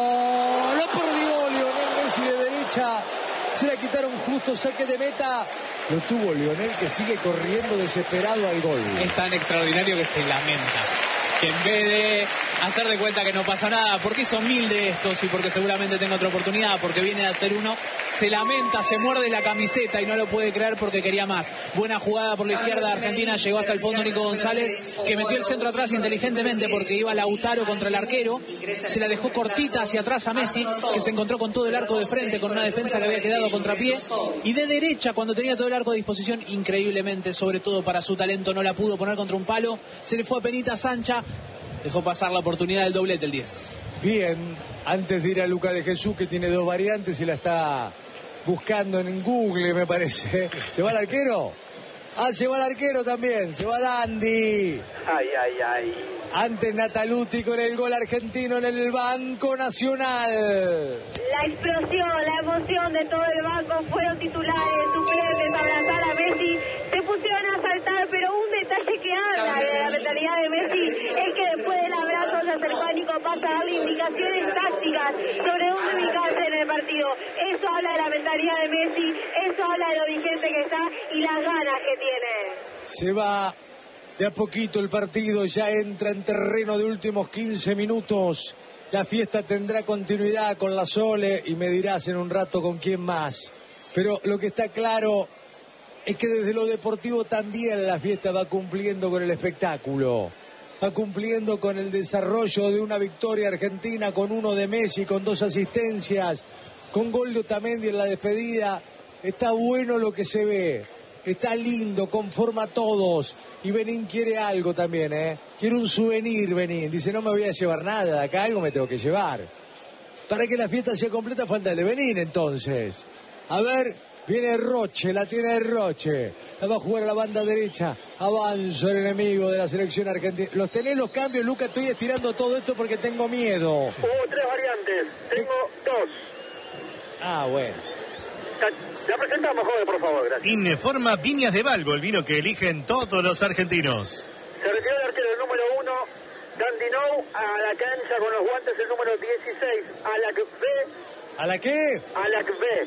Lo perdió Lionel Messi de derecha. Se la quitaron justo, saque de meta. Lo tuvo Lionel, que sigue corriendo desesperado al gol. Es tan extraordinario que se lamenta. Que en vez de hacer de cuenta que no pasa nada, porque hizo 1000 de estos y porque seguramente tenga otra oportunidad, porque viene de hacer uno, se lamenta, se muerde la camiseta y no lo puede creer porque quería más. Buena jugada por la izquierda de Argentina, llegó hasta el fondo Nico González, que metió el centro atrás inteligentemente porque iba Lautaro contra el arquero, se la dejó cortita hacia atrás a Messi, que se encontró con todo el arco de frente, con una defensa que había quedado a contrapié, y de derecha, cuando tenía todo el arco a disposición, increíblemente, sobre todo para su talento, no la pudo poner contra un palo, se le fue a penita Sancha. Dejó pasar la oportunidad del doblete el 10. Bien, antes de ir a Lucas de Jesús, que tiene dos variantes y la está buscando en Google, me parece. ¿Se va el arquero? Ah, se va el arquero también. Se va Dandy. Ay, ay, ay. Antes Nataluti con el gol argentino en el Banco Nacional. La explosión, la emoción de todo el banco, fueron titulares, suplentes, abrazar a Messi, se pusieron a saltar, pero un detalle que habla de la mentalidad de Messi es que después del abrazo se acercó a Nico Paz a darle indicaciones tácticas sobre dónde ubicarse en el partido. Eso habla de la mentalidad de Messi, eso habla de lo vigente que está y las ganas que tiene. Se va de a poquito el partido, ya entra en terreno de últimos 15 minutos. La fiesta tendrá continuidad con la Sole y me dirás en un rato con quién más. Pero lo que está claro es que desde lo deportivo también la fiesta va cumpliendo con el espectáculo. Va cumpliendo con el desarrollo de una victoria argentina, con uno de Messi, con 2 asistencias, con gol de Otamendi en la despedida. Está bueno lo que se ve. Está lindo, conforma a todos. Y Benín quiere algo también, Quiere un souvenir, Benín. Dice, no me voy a llevar nada de acá, algo me tengo que llevar. Para que la fiesta sea completa falta el de Benín, entonces. A ver, viene Roche, la tiene Roche. La va a jugar a la banda derecha. Avanza el enemigo de la selección argentina. ¿Los tenés los cambios, Luca? Estoy estirando todo esto porque tengo miedo. Hubo 3 variantes, tengo 2. Ah, bueno. La presentamos, joven, por favor, gracias. Informa Viñas de Valgo, el vino que eligen todos los argentinos. Se retiró el arquero el número 1, Dandinou, a la cancha con los guantes el número 16, Alakbe. ¿A la qué? Alakbe.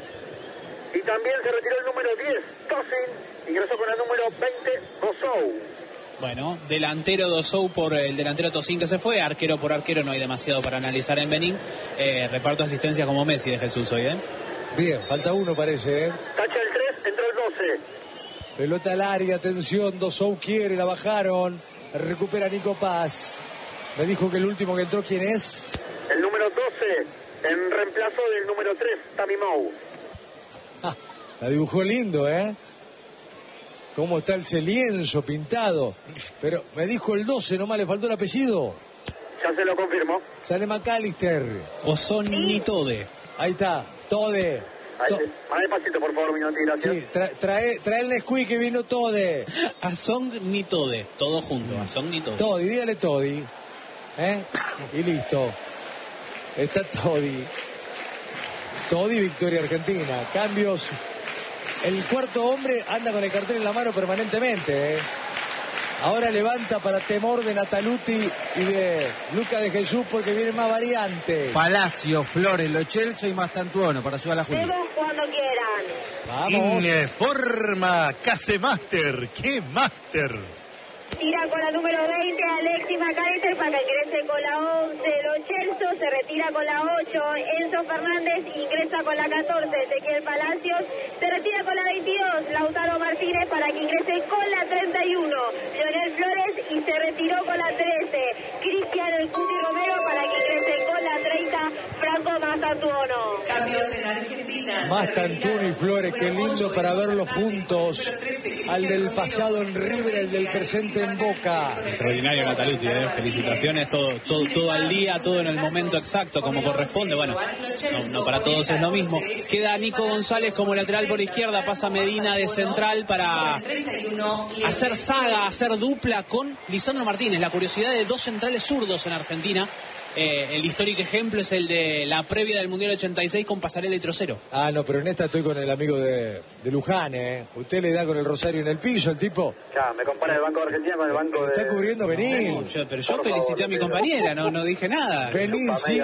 Y también se retiró el número 10, Tosin, ingresó con el número 20, Gosou. Bueno, delantero Dosou por el delantero Tosin que se fue, arquero por arquero, no hay demasiado para analizar en Benín. Reparto asistencia como Messi de Jesús hoy, Bien, falta uno parece, Tacha el 3, entró el 12. Pelota al área, atención, Dosou quiere, la bajaron. Recupera Nico Paz. Me dijo que el último que entró, ¿quién es? El número 12, en reemplazo del número 3, Tami Mou. La dibujó lindo, ¿Cómo está ese lienzo pintado? Pero me dijo el 12, nomás le faltó el apellido. Ya se lo confirmó. Sale McAllister. O son Nitode. Ahí está, Tode. Más despacito, por favor, Minotti, gracias. Sí, trae el Nesquik que vino Tode. A Song Nitode, todo junto, a Song Nitode. Todi, dígale Todi. Y listo. Está Todi. Todi, victoria argentina. Cambios. El cuarto hombre anda con el cartel en la mano permanentemente, Ahora levanta para temor de Nataluti y de Lucas de Jesús porque vienen más variantes. Palacio, Flores, Lo Celso y Mastantuono para ayudar a la Juli. Todos cuando quieran. Vamos. Informa Casemaster. ¡Qué máster! Tira con la número 20 Alexis McAllister para que ingrese con la 11. Lo Celso se retira con la 8. Enzo Fernández ingresa con la 14. Ezequiel Palacios se retira con la 22. Lautaro Martínez para que ingrese con la 31. Leonel Flores y se retiró con la 13. Cristiano El Cuti Romero para que ingrese con la 30. Franco Mastantuono. Cambios en Argentina. Mastantuono y Flores, qué lindo para ver los puntos. Al del pasado en River, el del presente en Boca. Extraordinario Mataluti, felicitaciones, todo al día, todo en el momento exacto, como corresponde. Bueno, no para todos es lo mismo. Queda Nico González como lateral por izquierda, pasa Medina de central para hacer saga, hacer dupla con Lisandro Martínez. La curiosidad de dos centrales zurdos en Argentina. El histórico ejemplo es el de la previa del Mundial 86 con Pasarela y Trocero. Ah, no, pero en esta estoy con el amigo de Luján, ¿eh? Usted le da con el rosario en el piso, el tipo. Ya, me compara el Banco de Argentina con el Banco de... Está cubriendo Benín. No, pero yo felicité a mi compañera, no dije nada. Benín, sí.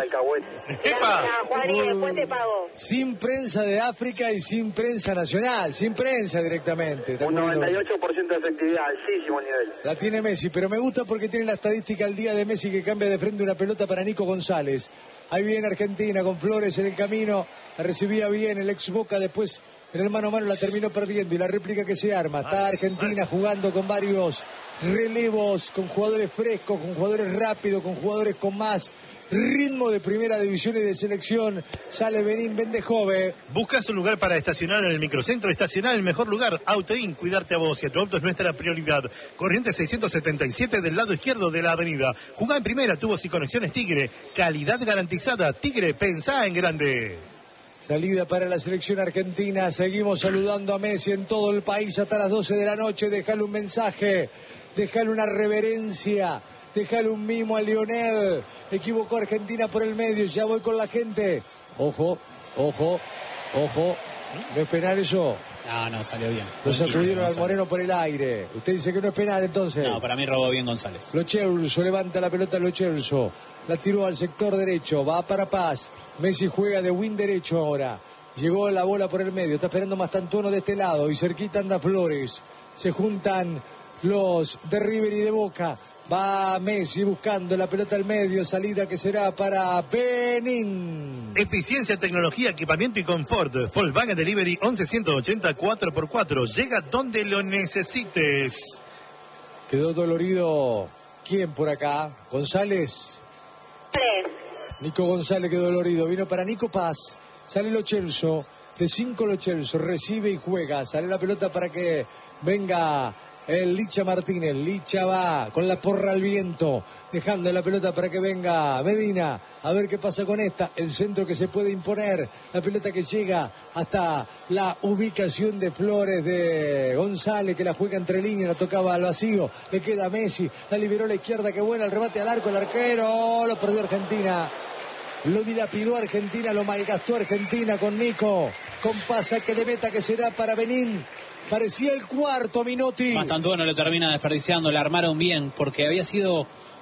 Juan, y después te pago. Sin prensa de África y sin prensa nacional, sin prensa directamente. Un 98% de efectividad, altísimo nivel. La tiene Messi, pero me gusta porque tiene la estadística al día de Messi que cambia de frente una pelota para Nico González. Ahí viene Argentina con Flores en el camino, la recibía bien el ex Boca, después en el mano a mano la terminó perdiendo y la réplica que se arma. Está Argentina jugando con varios relevos, con jugadores frescos, con jugadores rápidos, con jugadores con más ritmo de primera división y de selección. Sale Benín Bendejove. ¿Buscas un lugar para estacionar en el microcentro? Estacionar el mejor lugar. Autoin, cuidarte a vos y a tu auto es nuestra prioridad. Corriente 677 del lado izquierdo de la avenida. Jugá en primera, tubos y conexiones Tigre. Calidad garantizada. Tigre, pensá en grande. Salida para la selección argentina. Seguimos saludando a Messi en todo el país hasta las 12 de la noche. Déjale un mensaje, déjale una reverencia, déjale un mimo a Lionel. Equivocó Argentina por el medio. Ya voy con la gente. Ojo, ojo, ojo. ¿No es penal eso? No, salió bien. Lo sacudieron al Moreno por el aire. Usted dice que no es penal entonces. No, para mí robó bien González. Lo Celso levanta la pelota, Lo Celso. La tiró al sector derecho. Va para Paz. Messi juega de win derecho ahora. Llegó la bola por el medio. Está esperando Mastantuono de este lado. Y cerquita anda Flores. Se juntan los de River y de Boca. Va Messi buscando la pelota al medio, salida que será para Benín. Eficiencia, tecnología, equipamiento y confort. Volkswagen Delivery 11180 4x4. Llega donde lo necesites. Quedó dolorido. ¿Quién por acá? ¿González? 3. Nico González quedó dolorido. Vino para Nico Paz. Sale Lo Celso. De 5 Lo Celso. Recibe y juega. Sale la pelota para que venga el Licha Martínez. Licha va con la porra al viento, dejando la pelota para que venga Medina. A ver qué pasa con esta. El centro que se puede imponer. La pelota que llega hasta la ubicación de Flores de González, que la juega entre líneas, la tocaba al vacío. Le queda Messi. La liberó a la izquierda. Qué buena el remate al arco. El arquero lo perdió Argentina. Lo dilapidó Argentina, lo malgastó Argentina con Nico. Con pasa que de meta que será para Benín. Parecía el cuarto, Minotti. Mastantuono lo termina desperdiciando, la armaron bien, porque había sido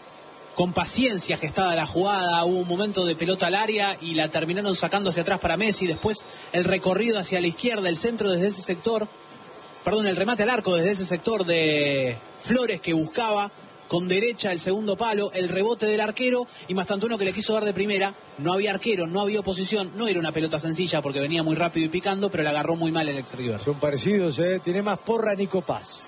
con paciencia gestada la jugada. Hubo un momento de pelota al área y la terminaron sacando hacia atrás para Messi. Después el recorrido hacia la izquierda, el centro desde ese sector. Perdón, el remate al arco desde ese sector de Flores que buscaba con derecha el segundo palo, el rebote del arquero y Mastantuono que le quiso dar de primera. No había arquero, no había oposición, no era una pelota sencilla porque venía muy rápido y picando, pero la agarró muy mal el ex River. Son parecidos, ¿eh? Tiene más porra Nico Paz.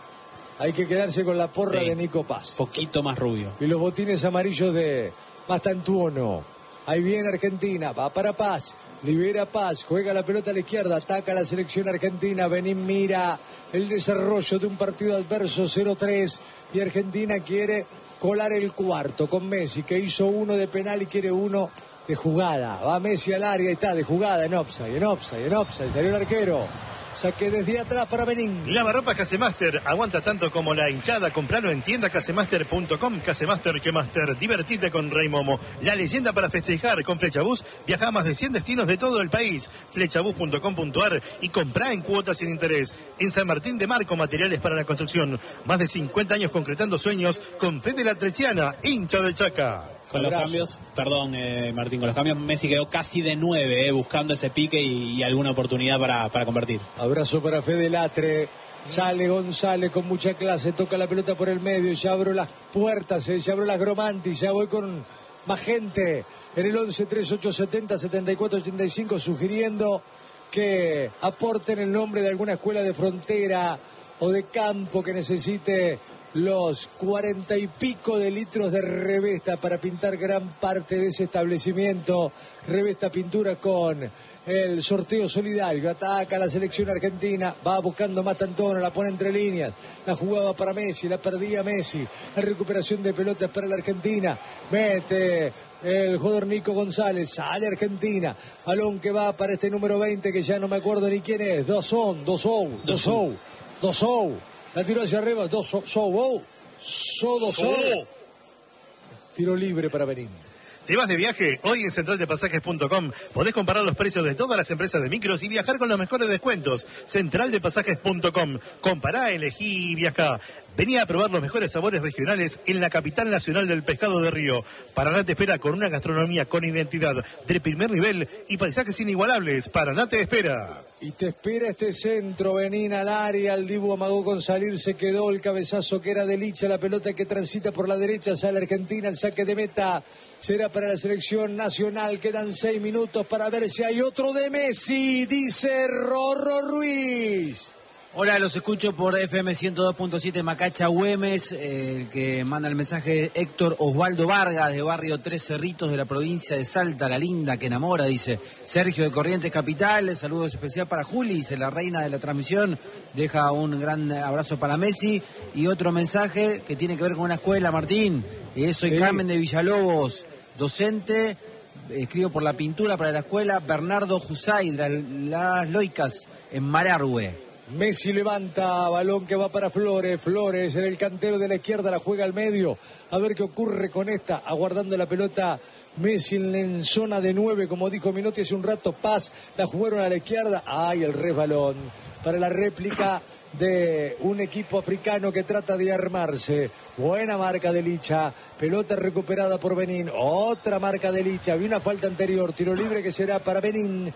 Hay que quedarse con la porra de Nico Paz. Poquito más rubio. Y los botines amarillos de Mastantuono. Ahí viene Argentina, va para Paz. Libera Paz, juega la pelota a la izquierda, ataca a la selección argentina. Benín mira el desarrollo de un partido adverso 0-3 y Argentina quiere colar el cuarto con Messi, que hizo uno de penal y quiere uno de jugada. Va Messi al área y está de jugada en offside. Salió el arquero. Saque desde atrás para Benín. Lavarropas Casemaster, aguanta tanto como la hinchada. Compralo en tienda casemaster.com. Casemaster, que master, divertite con Rey Momo. La leyenda para festejar con Flechabús. Viaja a más de 100 destinos de todo el país. Flechabús.com.ar y comprá en cuotas sin interés. En San Martín de Marco, materiales para la construcción. Más de 50 años concretando sueños con Fede La Trechiana, hincha de Chaca. Con los cambios, perdón Martín, con los cambios Messi quedó casi de 9, buscando ese pique y alguna oportunidad para convertir. Abrazo para Fede Latre. Sale González con mucha clase, toca la pelota por el medio, ya abro las puertas, ya abro las Gromanti, ya voy con más gente en el 11-3870-7485 sugiriendo que aporten el nombre de alguna escuela de frontera o de campo que necesite los 40 y pico de litros de Revesta para pintar gran parte de ese establecimiento. Revesta Pintura con el sorteo solidario. Ataca la selección argentina, va buscando Matantuono, la pone entre líneas, la jugaba para Messi, la perdía Messi, la recuperación de pelotas para la Argentina, mete el jugador Nico González, sale Argentina, balón que va para este número 20 que ya no me acuerdo ni quién es, Dosou, la tiró hacia arriba, Dosou, tiro libre para Benín. ¿Te vas de viaje? Hoy en centraldepasajes.com podés comparar los precios de todas las empresas de micros y viajar con los mejores descuentos. Centraldepasajes.com. Compará, elegí y viajá. Vení a probar los mejores sabores regionales en la capital nacional del pescado de río. Paraná te espera con una gastronomía con identidad de primer nivel y paisajes inigualables. Paraná te espera. Y te espera este centro, Benín al área, el Dibu amagó con salir, se quedó el cabezazo que era de Licha, la pelota que transita por la derecha, sale Argentina, el saque de meta será para la selección nacional, quedan 6 minutos para ver si hay otro de Messi, dice Rorro Ruiz. Hola, los escucho por FM 102.7 Macacha Güemes, el que manda el mensaje Héctor Osvaldo Vargas de barrio Tres Cerritos de la provincia de Salta, la linda que enamora, dice Sergio de Corrientes Capital, saludos especial para Juli, dice la reina de la transmisión, deja un gran abrazo para Messi y otro mensaje que tiene que ver con una escuela, Martín, soy sí. Carmen de Villalobos, docente, escribo por la pintura para la escuela Bernardo Jusay, las Loicas en Mararhue. Messi levanta, balón que va para Flores en el cantero de la izquierda, la juega al medio, a ver qué ocurre con esta, aguardando la pelota Messi en zona de 9, como dijo Minotti hace un rato, Paz, la jugaron a la izquierda, el resbalón para la réplica de un equipo africano que trata de armarse, buena marca de Licha, pelota recuperada por Benín, otra marca de Licha, había una falta anterior, tiro libre que será para Benín,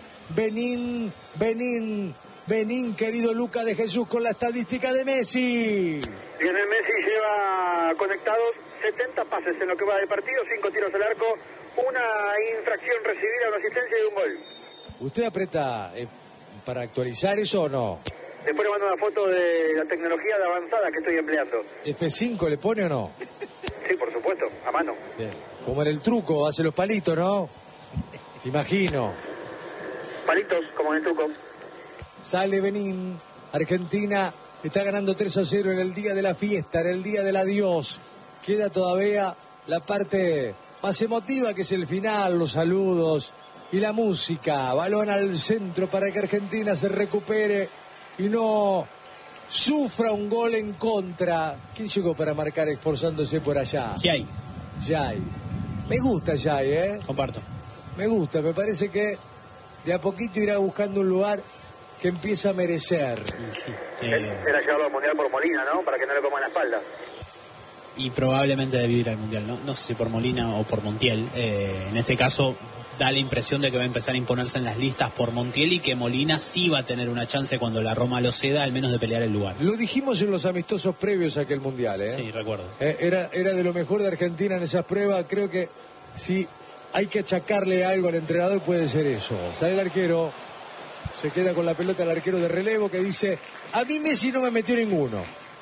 querido Luca de Jesús, con la estadística de Messi. Lionel Messi lleva conectados 70 pases en lo que va del partido, 5 tiros al arco, una infracción recibida, una asistencia y un gol. ¿Usted aprieta para actualizar eso o no? Después le mando una foto de la tecnología de avanzada que estoy empleando. ¿F5 le pone o no? Sí, por supuesto, a mano. Bien. Como en el truco, hace los palitos, ¿no? Te imagino. Palitos, como en el truco. Sale Benín, Argentina está ganando 3-0 en el día de la fiesta, en el día del adiós. Queda todavía la parte más emotiva que es el final, los saludos y la música. Balón al centro para que Argentina se recupere y no sufra un gol en contra. ¿Quién llegó para marcar esforzándose por allá? Yay. Me gusta Yay, Comparto. Me gusta, me parece que de a poquito irá buscando un lugar que empieza a merecer. Sí, Era llevarlo al Mundial por Molina, ¿no? Para que no le coman la espalda. Y probablemente debe ir al Mundial, ¿no? No sé si por Molina o por Montiel. En este caso da la impresión de que va a empezar a imponerse en las listas por Montiel y que Molina sí va a tener una chance cuando la Roma lo ceda, al menos de pelear el lugar. Lo dijimos en los amistosos previos a aquel Mundial, ¿eh? Sí, recuerdo. Era de lo mejor de Argentina en esas pruebas. Creo que si hay que achacarle algo al entrenador puede ser eso. Sale el arquero, se queda con la pelota el arquero de relevo que dice, a mí Messi no me metió ninguno,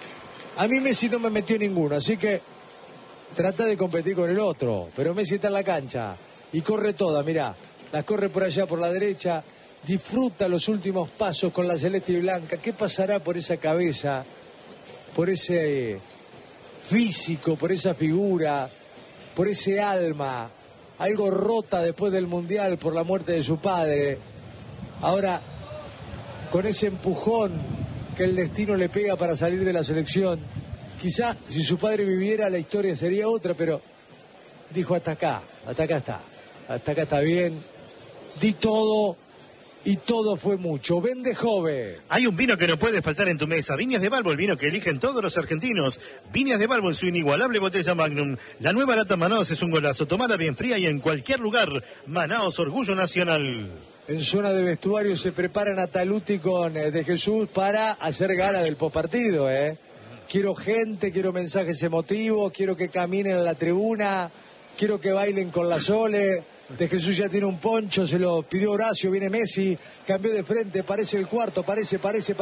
así que trata de competir con el otro, pero Messi está en la cancha y corre toda, mirá, las corre por allá por la derecha, disfruta los últimos pasos con la celeste y blanca. ¿Qué pasará por esa cabeza, por ese físico, por esa figura, por ese alma, algo rota después del Mundial por la muerte de su padre? Ahora, con ese empujón que el destino le pega para salir de la selección, quizá si su padre viviera la historia sería otra, pero dijo hasta acá está bien, di todo y todo fue mucho. Vende Jove. Hay un vino que no puede faltar en tu mesa. Viñas de Balbo, el vino que eligen todos los argentinos. Viñas de Balbo en su inigualable botella Magnum. La nueva lata Manaos es un golazo. Tomada bien fría y en cualquier lugar. Manaos, orgullo nacional. En zona de vestuario se preparan a Taluti con De Jesús para hacer gala del postpartido, Quiero gente, quiero mensajes emotivos, quiero que caminen a la tribuna, quiero que bailen con la Sole. De Jesús ya tiene un poncho, se lo pidió Horacio, viene Messi, cambió de frente, parece el cuarto, parece,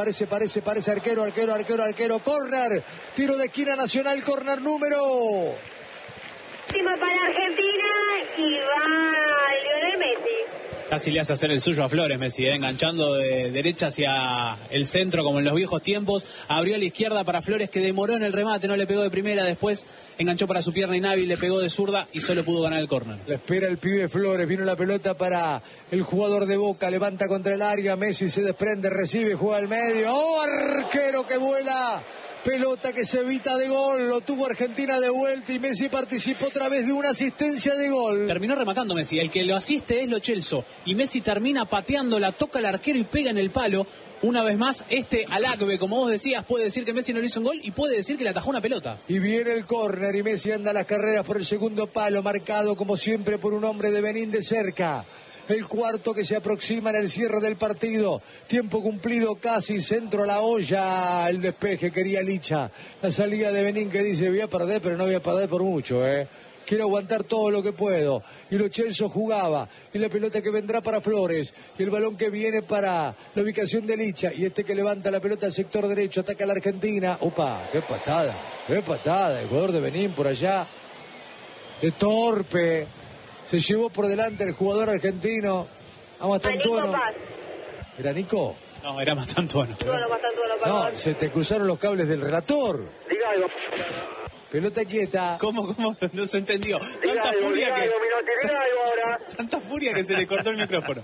arquero, córner, tiro de esquina Nacional, córner número. Último para Argentina y va Lionel Messi. Casi le hace hacer el suyo a Flores Messi, enganchando de derecha hacia el centro como en los viejos tiempos. Abrió a la izquierda para Flores, que demoró en el remate, no le pegó de primera, después enganchó para su pierna inhábil, le pegó de zurda y solo pudo ganar el córner. La espera el pibe Flores, vino la pelota para el jugador de Boca, levanta contra el área, Messi se desprende, recibe, juega al medio. ¡Oh, arquero que vuela! Pelota que se evita de gol, lo tuvo Argentina de vuelta y Messi participó otra vez de una asistencia de gol. Terminó rematando Messi, el que lo asiste es Lo Celso y Messi termina pateándola, toca al arquero y pega en el palo. Una vez más, Alacbe, como vos decías, puede decir que Messi no le hizo un gol y puede decir que le atajó una pelota. Y viene el córner y Messi anda a las carreras por el segundo palo, marcado como siempre por un hombre de Benín de cerca. El cuarto que se aproxima en el cierre del partido. Tiempo cumplido casi, centro a la olla. El despeje quería Licha. La salida de Benín que dice, voy a perder, pero no voy a perder por mucho, Quiero aguantar todo lo que puedo. Y Lo Celso jugaba. Y la pelota que vendrá para Flores. Y el balón que viene para la ubicación de Licha. Y que levanta la pelota al sector derecho. Ataca a la Argentina. ¡Opa! ¡Qué patada! ¡Qué patada! El jugador de Benín por allá. De torpe. Se llevó por delante el jugador argentino. Vamos a Matantuono. ¿Era Nico? No, era Matantuono. No, se te cruzaron los cables del relator. Diga algo. Pelota quieta. ¿Cómo? No se entendió. Diga algo, ahora. Tanta furia que se le cortó el micrófono.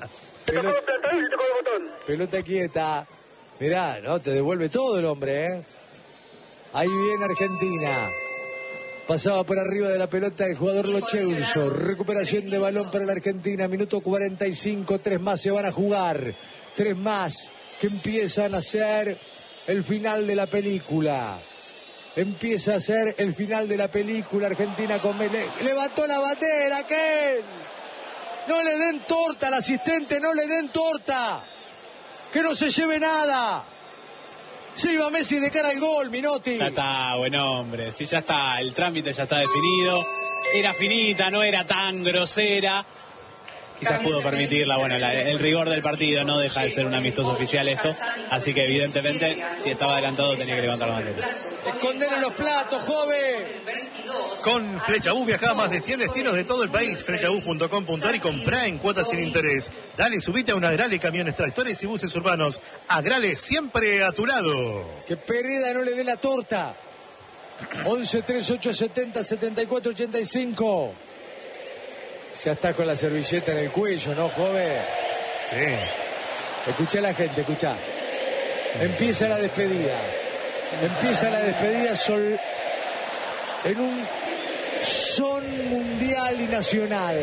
Pelota quieta. Mirá, no, te devuelve todo el hombre, Ahí viene Argentina. Pasaba por arriba de la pelota el jugador Lo Celso. Recuperación de balón para la Argentina. Minuto 45. 3 más se van a jugar. 3 más que empiezan a ser el final de la película. Empieza a ser el final de la película. Argentina con levantó la bandera. ¿Qué? No le den torta al asistente. No le den torta. Que no se lleve nada. Se iba Messi de cara al gol, Minotti. Ya está, buen hombre. Sí, ya está. El trámite ya está definido. Era finita, no era tan grosera. Quizás pudo permitirla, el rigor del partido no deja de ser un amistoso oficial esto, así que evidentemente si estaba adelantado tenía que levantar la bandera. Esconder en los platos, joven. Con Flechabús viaja a más de 100 destinos de todo el país. Flechabús.com.ar y comprá en cuotas sin interés. Dale, subite a un Agrale, camiones, tractores y buses urbanos. Agrale, siempre a tu lado. Que Pereda no le dé la torta. 11 38 70 74 85. Ya está con la servilleta en el cuello, ¿no, joven? Sí. Escuchá a la gente, escuchá. Empieza la despedida. Empieza la despedida en un son mundial y nacional.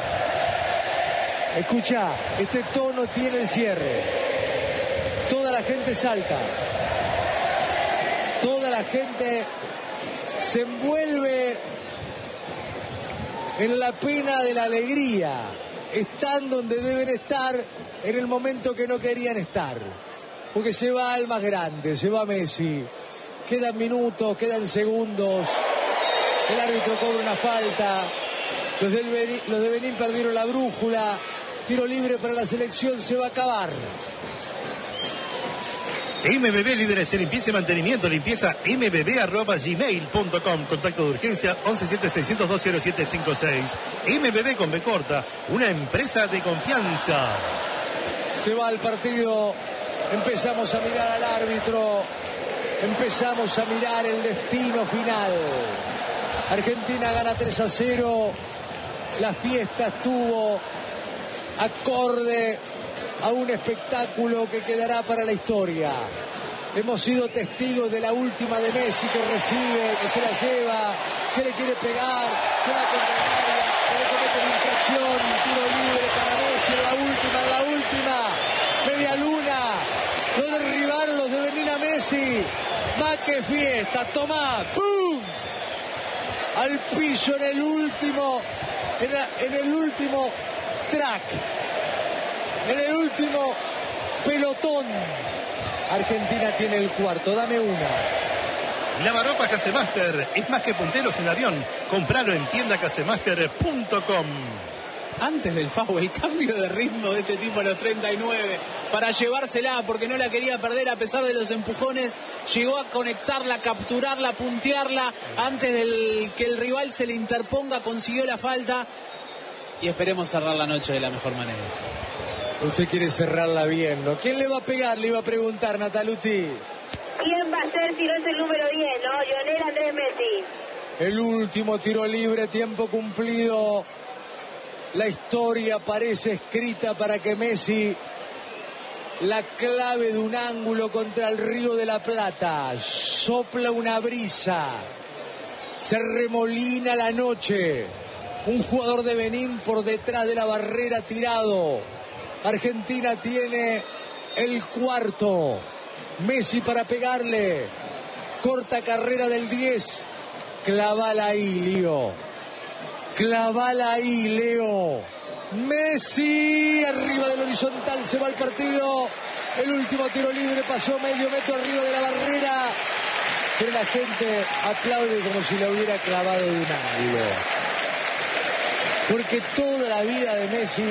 Escuchá, este tono tiene el cierre. Toda la gente salta. Toda la gente se envuelve en la pena de la alegría. Están donde deben estar en el momento que no querían estar. Porque se va el más grande, se va Messi. Quedan minutos, quedan segundos. El árbitro cobra una falta. Los de Benín perdieron la brújula. Tiro libre para la selección, se va a acabar. MBB, líderes en limpieza y mantenimiento. Limpieza mbb@gmail.com. Contacto de urgencia 1176020756. MBB con B corta, una empresa de confianza. Se va el partido. Empezamos a mirar al árbitro. Empezamos a mirar el destino final. Argentina gana 3-0. La fiesta estuvo acorde a un espectáculo que quedará para la historia. Hemos sido testigos de la última de Messi, que recibe, que se la lleva, que le quiere pegar, que va contra el área, que le comete una infracción, tiro libre para Messi, la última, media luna, lo derribaron los de Benín a Messi. Más que fiesta, tomá, ¡pum! Al piso en el último track. En el último pelotón. Argentina tiene el cuarto. Dame una. Lavarropas Casemaster es más que punteros en avión. Compralo en tiendacasemaster.com. antes del foul, el cambio de ritmo de este tipo a los 39 para llevársela porque no la quería perder a pesar de los empujones, llegó a conectarla, capturarla, puntearla antes que el rival se le interponga, consiguió la falta y esperemos cerrar la noche de la mejor manera. Usted quiere cerrarla bien, ¿no? ¿Quién le va a pegar? Le iba a preguntar, Nataluti. ¿Quién va a ser si no es el número 10, no? Lionel Andrés Messi. El último tiro libre, tiempo cumplido. La historia parece escrita para que Messi la clave de un ángulo contra el Río de la Plata. Sopla una brisa. Se remolina la noche. Un jugador de Benín por detrás de la barrera tirado. Argentina tiene el cuarto. Messi para pegarle. Corta carrera del 10. Clavala ahí, Leo. Clavala ahí, Leo. Messi, arriba del horizontal, se va el partido. El último tiro libre pasó medio metro arriba de la barrera. Pero la gente aplaude como si lo hubiera clavado de un ángulo. Porque toda la vida de Messi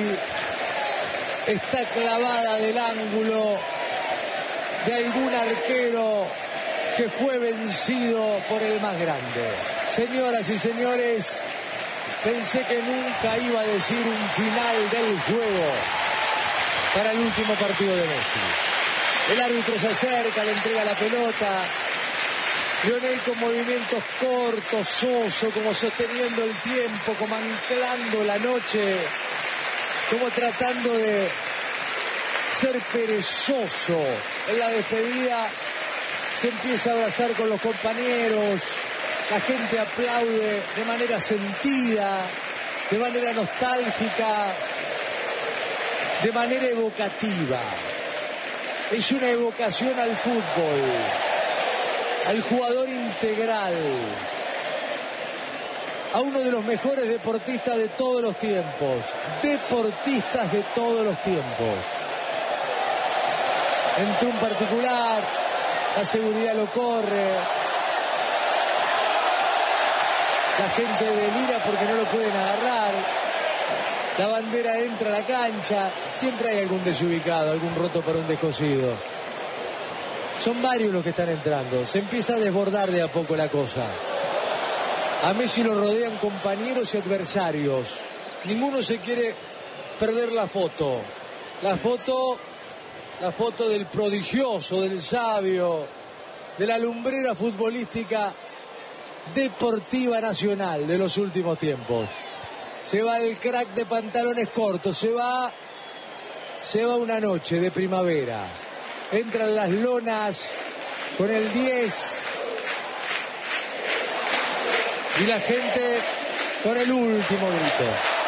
está clavada del ángulo de algún arquero que fue vencido por el más grande. Señoras y señores, pensé que nunca iba a decir un final del juego para el último partido de Messi. El árbitro se acerca, le entrega la pelota. Lionel con movimientos cortos, soso, como sosteniendo el tiempo, como anclando la noche, como tratando de ser perezoso en la despedida. Se empieza a abrazar con los compañeros, la gente aplaude de manera sentida, de manera nostálgica, de manera evocativa. Es una evocación al fútbol, al jugador integral, a uno de los mejores deportistas de todos los tiempos, deportistas de todos los tiempos. Entró un particular, la seguridad lo corre, la gente delira porque no lo pueden agarrar, la bandera entra a la cancha, siempre hay algún desubicado, algún roto para un descosido. Son varios los que están entrando, se empieza a desbordar de a poco la cosa. A Messi lo rodean compañeros y adversarios, ninguno se quiere perder la foto del prodigioso, del sabio, de la lumbrera futbolística deportiva nacional de los últimos tiempos. Se va el crack de pantalones cortos, se va una noche de primavera. Entran las lonas con el 10 y la gente con el último grito.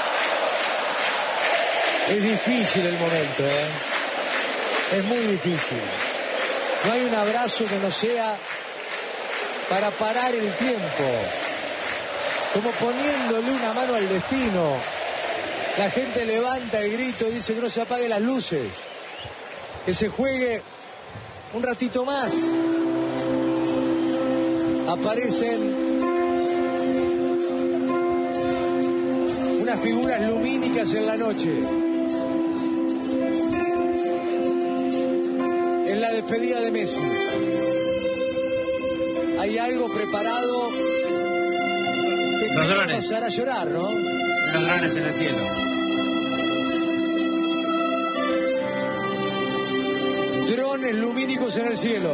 Es difícil el momento, es muy difícil. No hay un abrazo que no sea para parar el tiempo, como poniéndole una mano al destino. La gente levanta el grito y dice que no se apaguen las luces, que se juegue un ratito más. Aparecen unas figuras lumínicas en la noche. En la despedida de Messi hay algo preparado que los drones nos hará llorar, ¿no? Los drones en el cielo. Drones lumínicos en el cielo.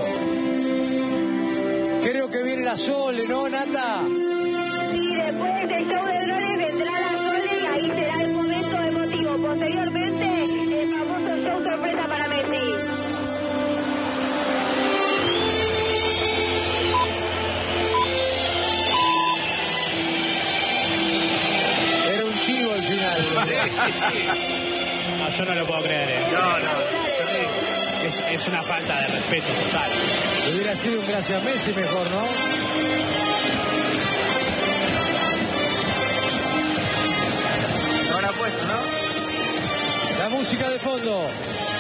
Creo que viene la Sole, ¿no, Nata? Y después del show de drones vendrá la Sole y ahí será el momento emotivo. Posteriormente, el famoso show sorpresa para Messi. Era un chivo al final. No, yo no lo puedo creer. Es una falta de respeto total. Hubiera sido un gracias a Messi mejor, ¿no? Ahora puesto, ¿no? La música de fondo.